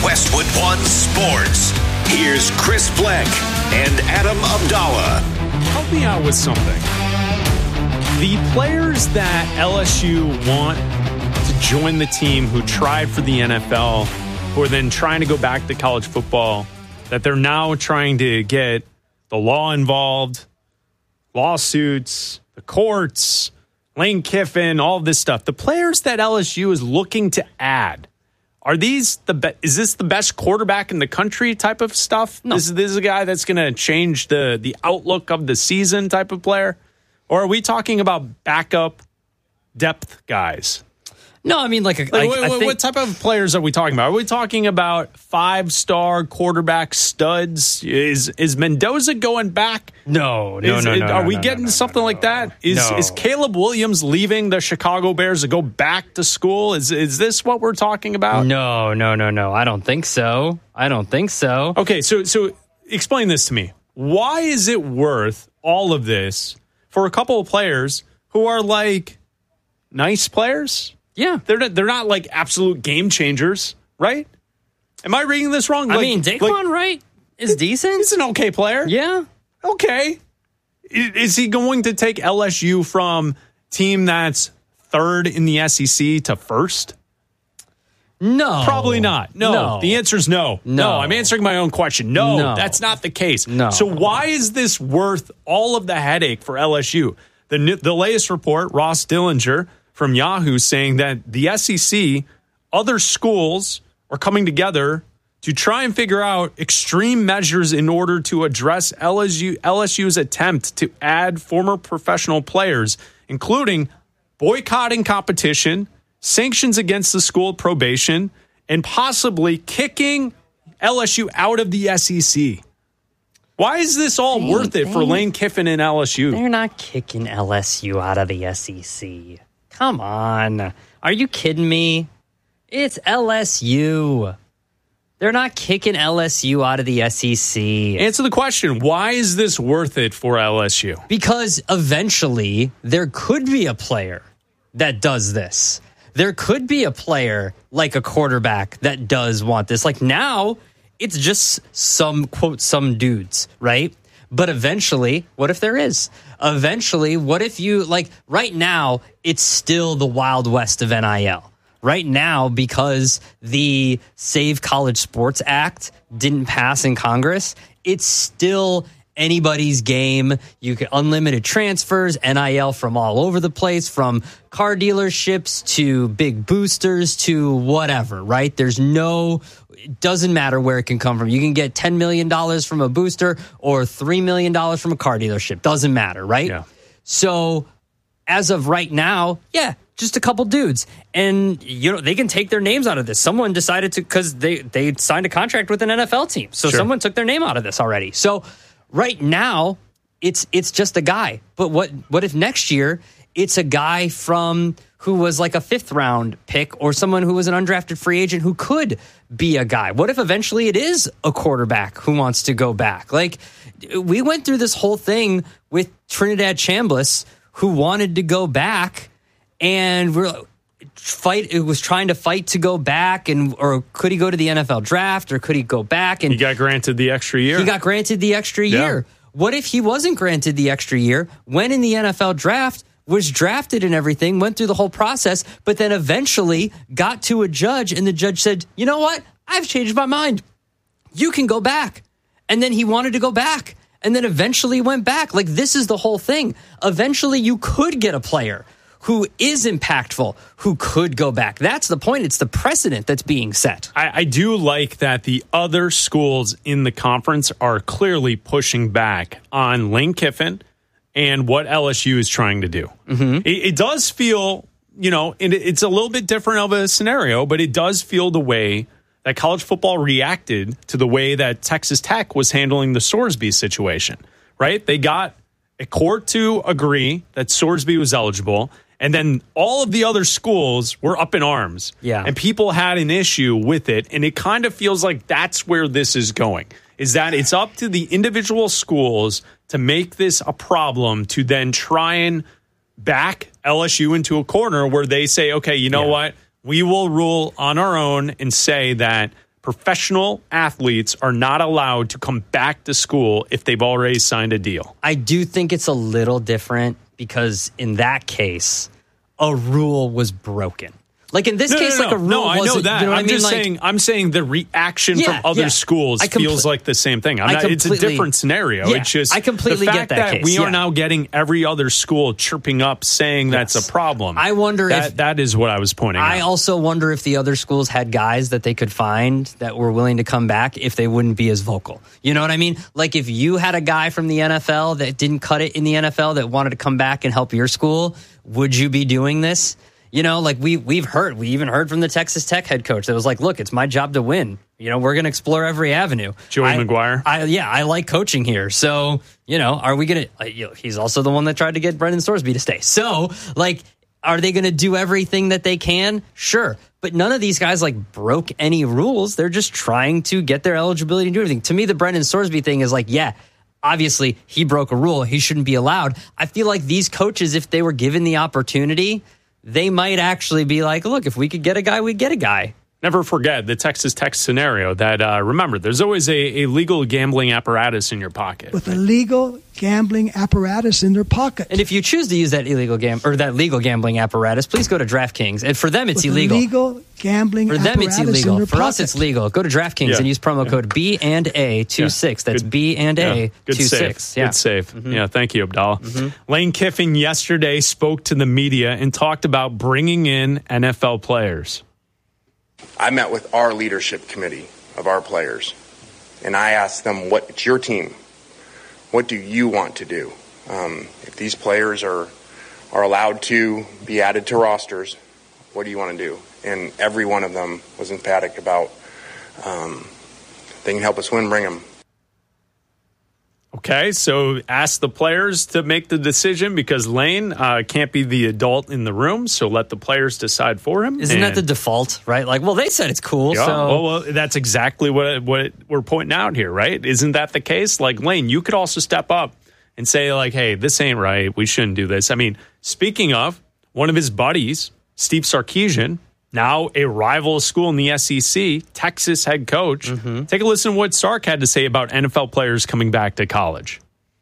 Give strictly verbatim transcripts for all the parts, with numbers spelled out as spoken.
Westwood One Sports. Here's Chris Bleck and Adam Abdallah. Help me out with something. The players that L S U want to join the team who tried for the N F L, who are then trying to go back to college football, that they're now trying to get the law involved, lawsuits, the courts, Lane Kiffin, all of this stuff. The players that L S U is looking to add, are these the be- is this the best quarterback in the country type of stuff? No. This is this is a guy that's going to change the the outlook of the season type of player? Or are we talking about backup depth guys? No, I mean, like, a, Like, like what, I think, what type of players are we talking about? Are we talking about five-star quarterback studs? Is is Mendoza going back? No, no, Is, no, no. Are no, we no, getting no, no, something no, like no. that? Is No. is Caleb Williams leaving the Chicago Bears to go back to school? Is is this what we're talking about? No, no, no, no. I don't think so. I don't think so. Okay, so so explain this to me. Why is it worth all of this for a couple of players who are like nice players? Yeah. They're not, they're not like absolute game changers, right? Am I reading this wrong? I Like- mean, Daquan like, Wright is decent. he's an okay player. Yeah. Okay. I- Is he going to take L S U from team that's third in the S E C to first? No. Probably not. No. No. The answer is no. No. I'm answering my own question. No, No. that's not the case. No. So why is this worth all of the headache for L S U? The, n- the latest report, Ross Dillinger from Yahoo, saying that the S E C, other schools are coming together to try and figure out extreme measures in order to address L S U, L S U's attempt to add former professional players, including boycotting competition, sanctions against the school, probation, and possibly kicking L S U out of the S E C. Why is this all They- worth it for they- Lane Kiffin and L S U? They're not kicking L S U out of the S E C. Come on. Are you kidding me? It's L S U. They're not kicking L S U out of the S E C. Answer the question. Why is this worth it for L S U? Because eventually there could be a player that does this. There could be a player like a quarterback that does want this. Like now, it's just some, quote, some dudes, right? But eventually, what if there is? Eventually, what if you, like right now, it's still the Wild West of N I L. Right now, because the Save College Sports Act didn't pass in Congress, it's still anybody's game. You can unlimited transfers, N I L from all over the place, from car dealerships to big boosters to whatever, right? There's no, it doesn't matter where it can come from. You can get ten million dollars from a booster or three million dollars from a car dealership. Doesn't matter, right? Yeah. So as of right now, yeah, just a couple dudes. And, you know, they can take their names out of this. Someone decided to, because they, they signed a contract with an N F L team. So Sure. someone took their name out of this already. So right now, it's it's just a guy. But what what if next year it's a guy from who was like a fifth round pick or someone who was an undrafted free agent who could be a guy? What if eventually it is a quarterback who wants to go back? Like, we went through this whole thing with Trinidad Chambliss, who wanted to go back, and we're fight. It was trying to fight to go back, and or could he go to the N F L draft, or could he go back? And He got granted the extra year. he got granted the extra Yeah. year. What if he wasn't granted the extra year, went in the N F L draft, was drafted and everything, went through the whole process, but then eventually got to a judge, and the judge said, you know what? I've changed my mind. You can go back. And then he wanted to go back, and then eventually went back. Like, this is the whole thing. Eventually, you could get a player who is impactful, who could go back. That's the point. It's the precedent that's being set. I, I do like that the other schools in the conference are clearly pushing back on Lane Kiffin and what L S U is trying to do. Mm-hmm. It, it does feel, you know, it, it's a little bit different of a scenario, but it does feel the way that college football reacted to the way that Texas Tech was handling the Sorsby situation, right? They got a court to agree that Sorsby was eligible, and then all of the other schools were up in arms. Yeah. And people had an issue with it, and it kind of feels like that's where this is going, is that it's up to the individual schools to make this a problem to then try and back L S U into a corner where they say, okay, you know Yeah. what? We will rule on our own and say that professional athletes are not allowed to come back to school if they've already signed a deal. I do think it's a little different because in that case, a rule was broken. Like in this no, case, no, no. like a rule no, I know wasn't, that. You know what I'm I mean? just like, saying. I'm saying the reaction yeah, from other yeah. schools compl- feels like the same thing. I'm I not, it's a different scenario. Yeah, it's just I completely the get fact that that case, we yeah. are now getting every other school chirping up saying Yes. that's a problem. I wonder that, if that is what I was pointing I out. also wonder if the other schools had guys that they could find that were willing to come back if they wouldn't be as vocal. You know what I mean? Like if you had a guy from the N F L that didn't cut it in the N F L that wanted to come back and help your school, would you be doing this? You know, like we, we've heard, we even heard from the Texas Tech head coach that was like, look, it's my job to win. You know, we're going to explore every avenue. Joey I, McGuire? I, yeah, I like coaching here. So, you know, are we going to, you know, he's also the one that tried to get Brendan Sorsby to stay. So, like, are they going to do everything that they can? Sure. But none of these guys, like, broke any rules. They're just trying to get their eligibility to do everything. To me, the Brendan Sorsby thing is like, yeah, obviously he broke a rule. He shouldn't be allowed. I feel like these coaches, if they were given the opportunity, they might actually be like, look, if we could get a guy, we'd get a guy. Never forget the Texas Tech scenario that, uh, remember, there's always a, a legal gambling apparatus in your pocket. With a legal gambling apparatus in their pocket. And if you choose to use that illegal gam or that legal gambling apparatus, please go to DraftKings. And for them, it's With illegal. Legal gambling For them, it's apparatus in illegal. their For us, pocket. it's legal. Go to DraftKings Yeah. and use promo code B and A twenty-six. That's Good- B and Yeah. A Good save. twenty-six. Yeah. Good save. Mm-hmm. Yeah, thank you, Abdallah. Mm-hmm. Lane Kiffin yesterday spoke to the media and talked about bringing in N F L players. I met with our leadership committee of our players, and I asked them, what, it's your team. What do you want to do? Um, if these players are are allowed to be added to rosters, what do you want to do? And every one of them was emphatic about um, they can help us win, bring them. Okay, so ask the players to make the decision because Lane uh, can't be the adult in the room, so let the players decide for him. Isn't And- that the default, right? Like, well, they said it's cool, Yeah, so... well, well, that's exactly what what we're pointing out here, right? Isn't that the case? Like, Lane, you could also step up and say, like, hey, this ain't right. We shouldn't do this. I mean, speaking of, one of his buddies, Steve Sarkisian, now a rival school in the S E C, Texas head coach. Mm-hmm. Take a listen to what Sark had to say about N F L players coming back to college.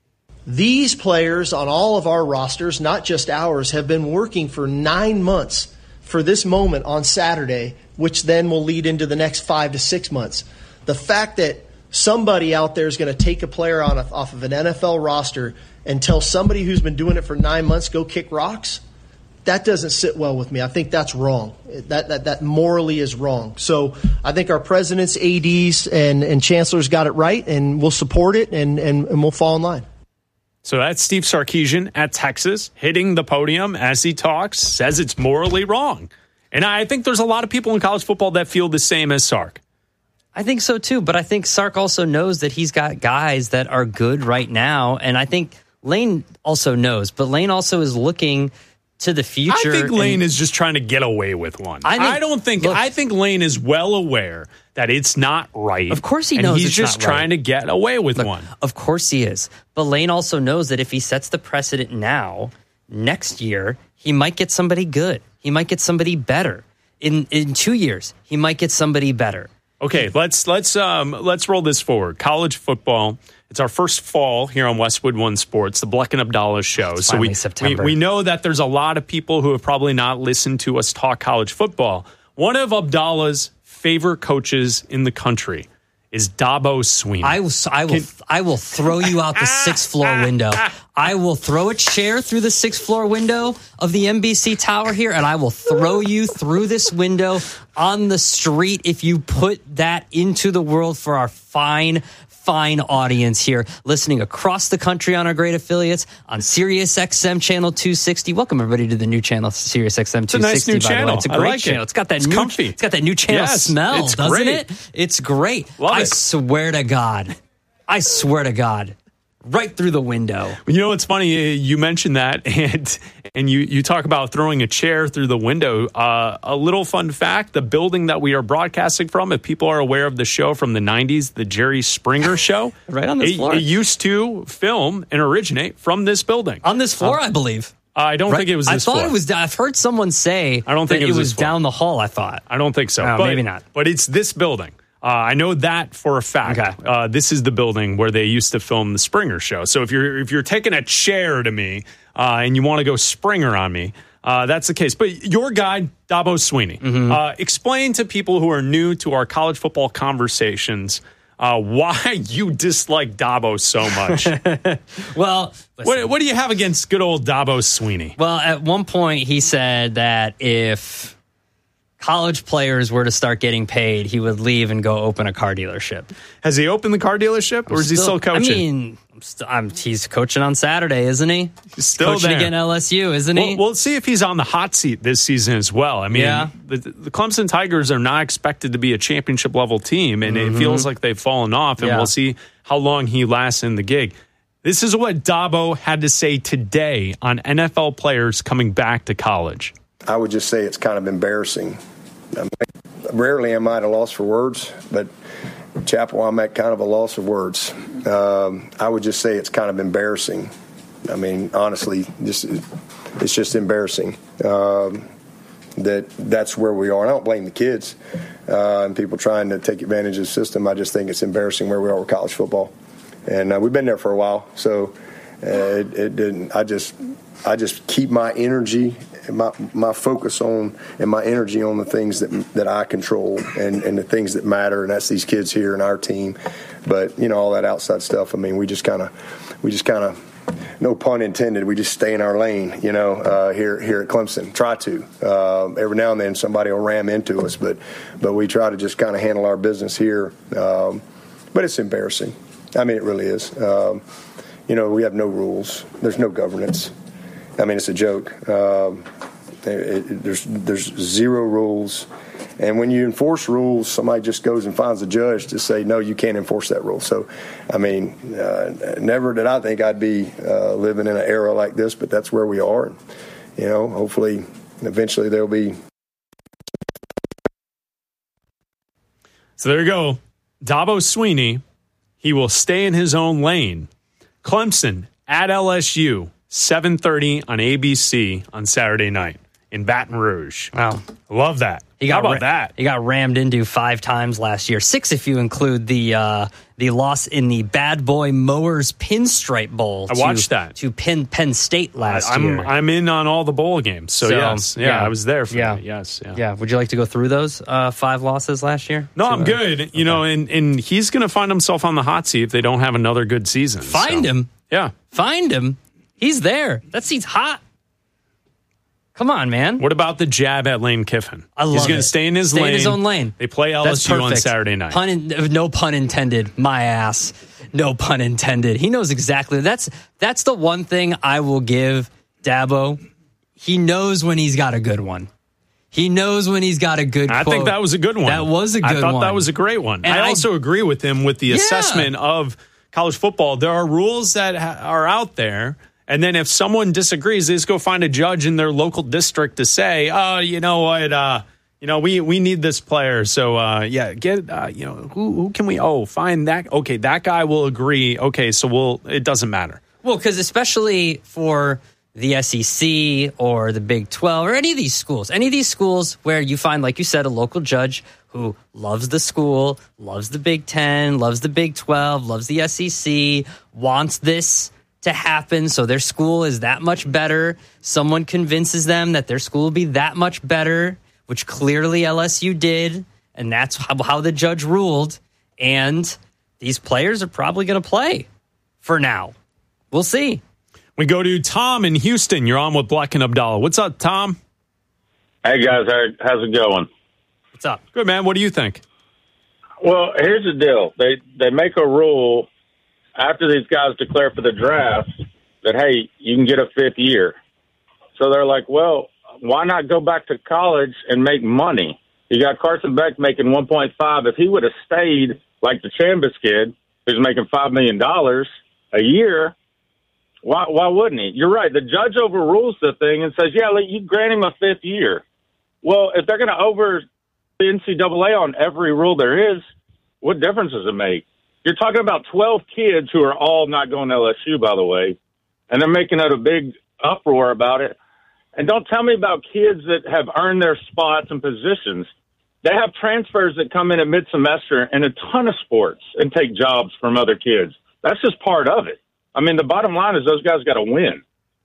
These players on all of our rosters, not just ours, have been working for nine months for this moment on Saturday, which then will lead into the next five to six months. The fact that somebody out there is going to take a player on a, off of an N F L roster and tell somebody who's been doing it for nine months, go kick rocks, that doesn't sit well with me. I think that's wrong. That that, that morally is wrong. So I think our presidents, A Ds, and, and chancellors got it right, and we'll support it, and, and, and we'll fall in line. So that's Steve Sarkisian at Texas, hitting the podium as he talks, says it's morally wrong. And I think there's a lot of people in college football that feel the same as Sark. I think so too, but I think Sark also knows that he's got guys that are good right now, and I think Lane also knows, but Lane also is looking to the future. I think Lane and, is just trying to get away with one. I, think, I don't think. look, I think Lane is well aware that it's not right. Of course he and knows he's it's just not right. trying to get away with look, one. Of course he is, but Lane also knows that if he sets the precedent now, next year he might get somebody good. He might get somebody better. In in two years, he might get somebody better. Okay, let's let's um, let's roll this forward. College football. It's our first fall here on Westwood One Sports, the Bleck and Abdallah show. It's so we, we September. we know that there's a lot of people who have probably not listened to us talk college football. One of Abdallah's favorite coaches in the country is Dabo Swinney. I will, I will, I will throw you out the sixth floor window. I will throw a chair through the sixth floor window of the N B C tower here, and I will throw you through this window on the street if you put that into the world for our fine, fine audience here listening across the country on our great affiliates on Sirius X M channel two sixty. Welcome everybody to the new channel, Sirius X M two sixty. It's a nice new by the way. channel. It's a I great like it. channel. It's got that It's new, comfy. it's got that new channel Yes, smell, it's doesn't great. it? It's great. Love I it. swear to God. I swear to God. Right through the window. You know, it's funny. You mentioned that, and and you, you talk about throwing a chair through the window. Uh, a little fun fact, the building that we are broadcasting from, if people are aware of the show from the nineties, the Jerry Springer show. Right on this it, floor. It used to film and originate from this building. On this floor, I believe. I don't Right? think it was this I thought floor. it was. I've heard someone say I don't think that it was it this was floor. down the hall, I thought. I don't think so. Oh, but, maybe not. But it's this building. Uh, I know that for a fact. Okay. Uh, this is the building where they used to film the Springer Show. So if you're if you're taking a chair to me uh, and you want to go Springer on me, uh, that's the case. But your guy, Dabo Swinney, Mm-hmm. uh, explain to people who are new to our college football conversations uh, why you dislike Dabo so much. Well, listen. what, what do you have against good old Dabo Swinney? Well, at one point he said that if college players were to start getting paid, he would leave and go open a car dealership. Has he opened the car dealership, or is he still coaching? I mean, I'm st- I'm, he's coaching on Saturday, isn't he? He's still coaching there. again L S U, isn't he? We'll, we'll see if he's on the hot seat this season as well. I mean, Yeah. the, the Clemson Tigers are not expected to be a championship level team, and it feels like they've fallen off, and Yeah. we'll see how long he lasts in the gig. This is what Dabo had to say today on N F L players coming back to college. I would just say it's kind of embarrassing. I mean, rarely am I at a loss for words, but Chapel, I'm at kind of a loss of words. Um, I would just say it's kind of embarrassing. I mean, honestly, just it's just embarrassing um, that that's where we are. And I don't blame the kids uh, and people trying to take advantage of the system. I just think it's embarrassing where we are with college football, and uh, we've been there for a while. So uh, it, it didn't. I just I just keep my energy. My my focus on and my energy on the things that that I control and, and the things that matter, and that's these kids here and our team. But you know, all that outside stuff. I mean, we just kind of, we just kind of, no pun intended. We just stay in our lane. You know, uh, here here at Clemson, try to. Uh, every now and then somebody will ram into us, but but we try to just kind of handle our business here. Um, but it's embarrassing. I mean, it really is. Um, you know, we have no rules. There's no governance. I mean, it's a joke. Um, it, it, there's there's zero rules, and when you enforce rules, somebody just goes and finds a judge to say, no, you can't enforce that rule. So, I mean, uh, never did I think I'd be uh, living in an era like this, but that's where we are. And, you know, hopefully, eventually there'll be. So there you go. Dabo Swinney, he will stay in his own lane. Clemson at L S U. seven thirty on A B C on Saturday night in Baton Rouge. Wow. Love that. He got How about ra- that? He got rammed into five times last year. Six if you include the uh, the loss in the Bad Boy Mowers Pinstripe Bowl. I to, watched that. to Penn Penn State last I'm, year. I'm in on all the bowl games. So, So, yes. Yeah, yeah. I was there for Yeah. that. Yes. Yeah. yeah. Would you like to go through those uh, five losses last year? No, To, I'm uh, good. You know, and, and he's going to find himself on the hot seat if they don't have another good season. Find So, him. Yeah. Find him. He's there. That seat's hot. Come on, man. What about the jab at Lane Kiffin? I love He's going it. to stay in his Stay lane. in his own lane. They play L S U That's on perfect. Saturday night. Pun in, no pun intended. My ass. No pun intended. He knows exactly. That's that's the one thing I will give Dabo. He knows when he's got a good one. He knows when he's got a good I quote. think that was a good one. That was a good I thought one. that was a great one. And I I- also agree with him with the Yeah. assessment of college football. There are rules that ha- are out there. And then if someone disagrees, they just go find a judge in their local district to say, oh, you know what, uh, you know, we, we need this player. So, uh, yeah, get, uh, you know, who, who can we, oh, find that. Okay, that guy will agree. Okay, so we'll, it doesn't matter. Well, because especially for the S E C or the Big twelve or any of these schools, any of these schools where you find, like you said, a local judge who loves the school, loves the Big Ten, loves the Big twelve, loves the S E C, wants this to happen so their school is that much better. Someone convinces them that their school will be that much better, which clearly L S U did, and that's how, how the judge ruled. And these players are probably going to play for now. We'll see. We go to Tom in Houston. You're on with Black and Abdallah. What's up, Tom? Hey, guys. How, how's it going? What's up? Good, man. What do you think? Well, here's the deal. They they make a rule after these guys declare for the draft that, hey, you can get a fifth year. So they're like, well, why not go back to college and make money? You got Carson Beck making one point five. If he would have stayed like the Chambers kid, who's making five million dollars a year, why, why wouldn't he? You're right. The judge overrules the thing and says, yeah, you grant him a fifth year. Well, if they're going to over the N C double A on every rule there is, what difference does it make? You're talking about twelve kids who are all not going to L S U, by the way, and they're making out a big uproar about it. And don't tell me about kids that have earned their spots and positions. they have transfers that come in at mid-semester in a ton of sports and take jobs from other kids. That's just part of it. I mean, the bottom line is those guys got to win.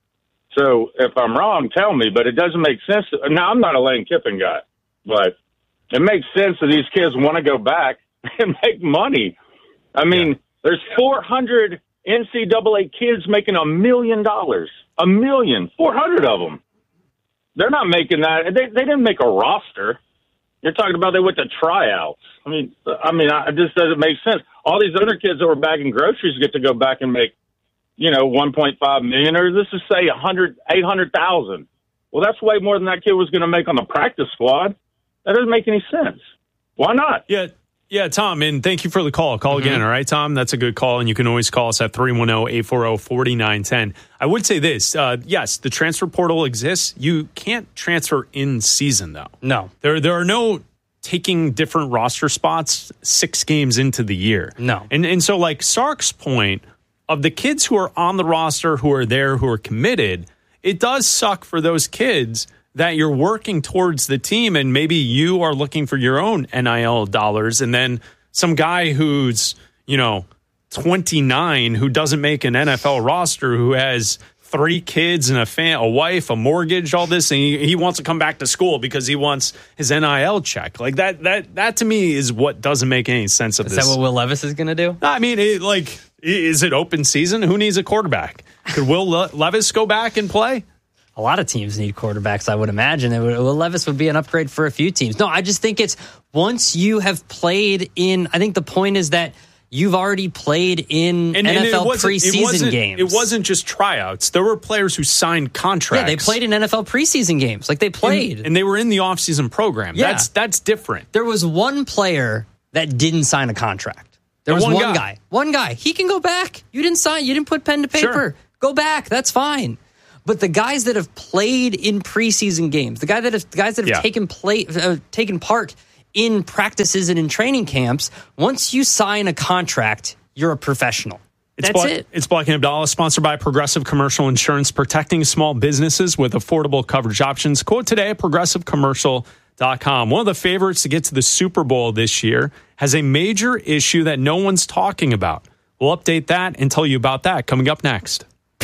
So if I'm wrong, tell me, but it doesn't make sense. To, now, I'm not a Lane Kiffin guy, but it makes sense that these kids want to go back and make money. I mean, yeah. There's four hundred N C double A kids making a million dollars. A million. four hundred of them. They're not making that. They, they didn't make a roster. You're talking about they went to tryouts. I mean, I mean, it just doesn't make sense. All these other kids that were bagging groceries get to go back and make, you know, one point five million dollars, or let's just say one hundred, eight hundred thousand. Well, that's way more than that kid was going to make on the practice squad. That doesn't make any sense. Why not? Yeah. Yeah, Tom, and thank you for the call. Call mm-hmm. again, all right, Tom? That's a good call, and you can always call us at three one zero, eight four zero, four nine one zero. I would say this. Uh, yes, the transfer portal exists. You can't transfer in season, though. No. There, there are no taking different roster spots six games into the year. No. And, and so, like Sark's point, of the kids who are on the roster, who are there, who are committed, it does suck for those kids that you're working towards the team and maybe you are looking for your own N I L dollars, and then some guy who's, you know, twenty-nine who doesn't make an N F L roster, who has three kids and a fam- a wife, a mortgage, all this, and he, he wants to come back to school because he wants his N I L check. Like that that that to me is what doesn't make any sense of is this. Is that what Will Levis is going to do? I mean, it, like, is it open season? Who needs a quarterback? Could Will Le- Levis go back and play? A lot of teams need quarterbacks, I would imagine. It would, Will Levis would be an upgrade for a few teams. No, I just think it's once you have played in, I think the point is that you've already played in and, N F L and preseason it games. It wasn't just tryouts. There were players who signed contracts. Yeah, they played in N F L preseason games. Like they played. And, and they were in the offseason program. Yeah. That's, that's different. There was one player that didn't sign a contract. There was one, one guy. guy. One guy. He can go back. You didn't sign. You didn't put pen to paper. Sure. Go back. That's fine. But the guys that have played in preseason games, the guy that have, the guys that have yeah. taken play, uh, taken part in practices and in training camps, once you sign a contract, you're a professional. It's That's Black, it. It's Black and Abdallah, sponsored by Progressive Commercial Insurance, protecting small businesses with affordable coverage options. Quote today at progressive commercial dot com. One of the favorites to get to the Super Bowl this year has a major issue that no one's talking about. We'll update that and tell you about that coming up next.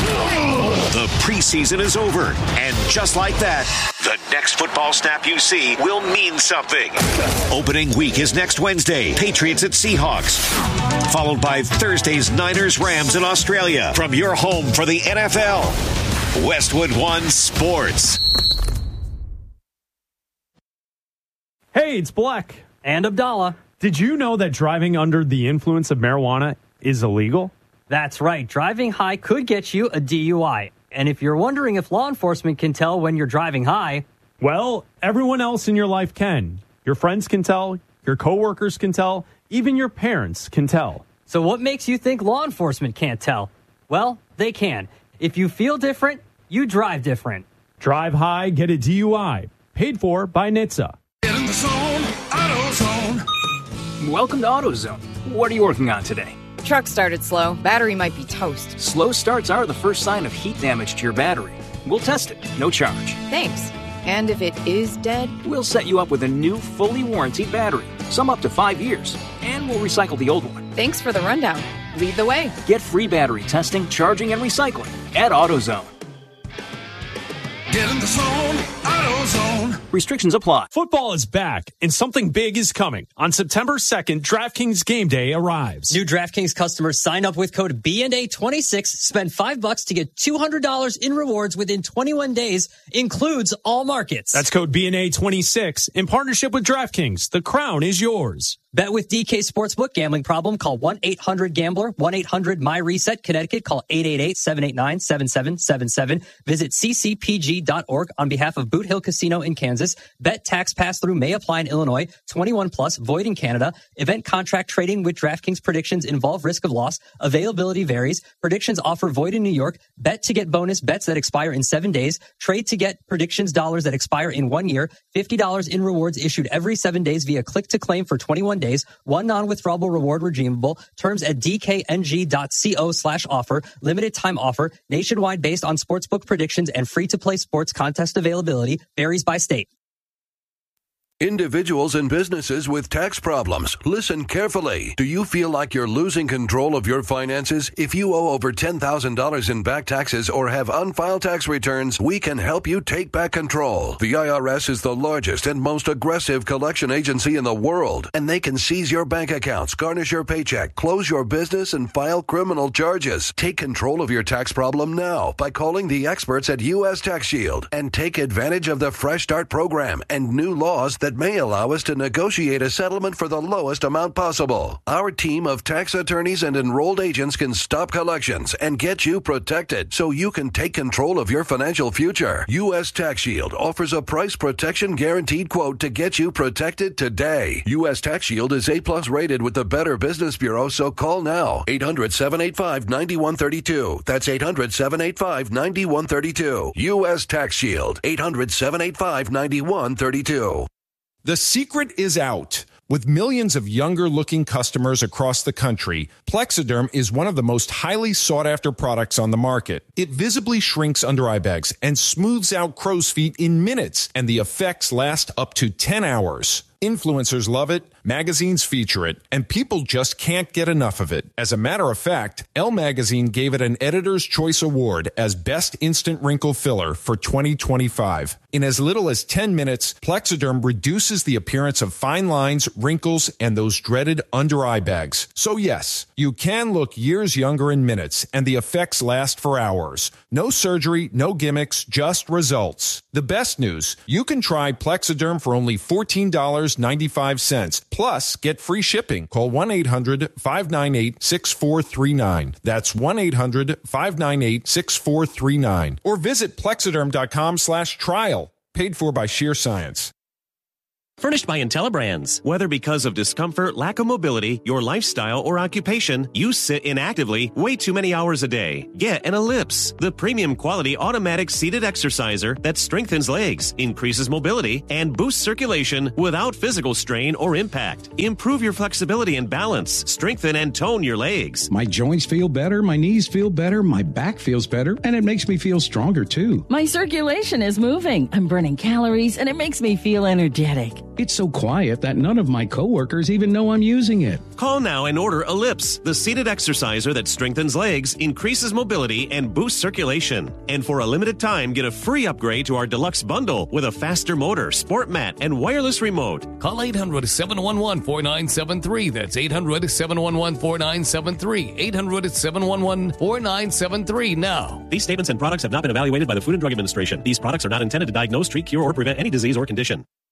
The preseason is over, and just like that, the next football snap you see will mean something. Opening week is next Wednesday, Patriots at Seahawks, followed by Thursday's Niners-Rams in Australia. From your home for the N F L, Westwood One Sports. Hey, it's Black and Abdallah. Did you know that driving under the influence of marijuana is illegal? That's right. Driving high could get you a D U I. And if you're wondering if law enforcement can tell when you're driving high, well, everyone else in your life can. Your friends can tell, your coworkers can tell, even your parents can tell. So what makes you think law enforcement can't tell? Well, they can. If you feel different, you drive different. Drive high, get a D U I. Paid for by N H T S A. Get in the zone, AutoZone. Welcome to AutoZone. What are you working on today? Truck started slow. Battery might be toast. Slow starts are the first sign of heat damage to your battery. We'll test it, no charge. Thanks. And if it is dead? We'll set you up with a new, fully warranted battery, some up to five years, and we'll recycle the old one. Thanks for the rundown. Lead the way. Get free battery testing, charging, and recycling at AutoZone. Get in the zone, AutoZone. Restrictions apply. Football is back, and something big is coming. On September second, DraftKings Game Day arrives. New DraftKings customers sign up with code B N A twenty-six, spend five bucks to get two hundred dollars in rewards within twenty-one days, includes all markets. That's code B N A twenty-six in partnership with DraftKings. The crown is yours. Bet with D K Sportsbook. Gambling problem? Call one eight hundred gambler, one eight hundred my reset. Connecticut, call eight eight eight, seven eight nine, seven seven seven seven. Visit c c p g dot org on behalf of Boot Hill Casino in Kansas. Bet tax pass-through may apply in Illinois. twenty-one plus, void in Canada. Event contract trading with DraftKings predictions involve risk of loss. Availability varies. Predictions offer void in New York. Bet to get bonus bets that expire in seven days. Trade to get predictions dollars that expire in one year. fifty dollars in rewards issued every seven days via click to claim for twenty-one days. One non-withdrawable reward redeemable. Terms at dkng.co slash offer. Limited time offer. Nationwide based on sportsbook predictions and free-to-play sports contest availability. Varies by state. Individuals and businesses with tax problems, listen carefully. Do you feel like you're losing control of your finances? If you owe over ten thousand dollars in back taxes or have unfiled tax returns, we can help you take back control. The I R S is the largest and most aggressive collection agency in the world, and they can seize your bank accounts, garnish your paycheck, close your business, and file criminal charges. Take control of your tax problem now by calling the experts at U S Tax Shield and take advantage of the Fresh Start program and new laws that that may allow us to negotiate a settlement for the lowest amount possible. Our team of tax attorneys and enrolled agents can stop collections and get you protected so you can take control of your financial future. U S Tax Shield offers a price protection guaranteed quote to get you protected today. U S Tax Shield is A plus rated with the Better Business Bureau, so call now. eight hundred, seven eight five, nine one three two. That's eight hundred, seven eight five, nine one three two. U S Tax Shield. eight hundred, seven eight five, nine one three two. The secret is out. With millions of younger-looking customers across the country, Plexiderm is one of the most highly sought-after products on the market. It visibly shrinks under-eye bags and smooths out crow's feet in minutes, and the effects last up to ten hours. Influencers love it, magazines feature it, and people just can't get enough of it. As a matter of fact, Elle Magazine gave it an Editor's Choice Award as Best Instant Wrinkle Filler for twenty twenty-five. In as little as ten minutes, Plexiderm reduces the appearance of fine lines, wrinkles, and those dreaded under-eye bags. So yes, you can look years younger in minutes, and the effects last for hours. No surgery, no gimmicks, just results. The best news, you can try Plexiderm for only fourteen dollars and ninety-five cents. Plus, get free shipping. Call one eight hundred, five nine eight, six four three nine. That's one eight hundred, five nine eight, six four three nine. Or visit plexiderm.com slash trial. Paid for by Sheer Science. Furnished by IntelliBrands. Whether because of discomfort, lack of mobility, your lifestyle, or occupation, you sit inactively way too many hours a day. Get an Ellipse, the premium quality automatic seated exerciser that strengthens legs, increases mobility, and boosts circulation without physical strain or impact. Improve your flexibility and balance. Strengthen and tone your legs. My joints feel better, my knees feel better, my back feels better, and it makes me feel stronger too. My circulation is moving. I'm burning calories, and it makes me feel energetic. It's so quiet that none of my coworkers even know I'm using it. Call now and order Ellipse, the seated exerciser that strengthens legs, increases mobility, and boosts circulation. And for a limited time, get a free upgrade to our deluxe bundle with a faster motor, sport mat, and wireless remote. Call eight hundred, seven one one, four nine seven three. That's eight hundred, seven one one, four nine seven three. eight hundred, seven one one, four nine seven three now. These statements and products have not been evaluated by the Food and Drug Administration. These products are not intended to diagnose, treat, cure, or prevent any disease or condition.